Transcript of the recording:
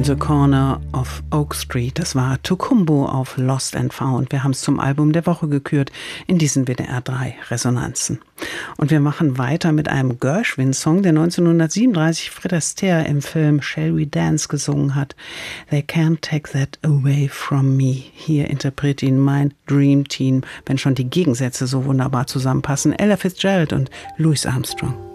On the Corner of Oak Street. Das war Tukumbo auf Lost and Found. Wir haben es zum Album der Woche gekürt in diesen WDR 3 Resonanzen. Und wir machen weiter mit einem Gershwin-Song, der 1937 Fred Astaire im Film Shall We Dance gesungen hat. They can't take that away from me. Hier interpretiert ihn mein Dream Team, wenn schon die Gegensätze so wunderbar zusammenpassen. Ella Fitzgerald und Louis Armstrong.